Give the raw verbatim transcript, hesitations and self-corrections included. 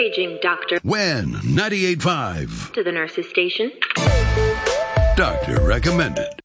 Paging Doctor When ninety-eight point five. to the nurse's station. Doctor recommended.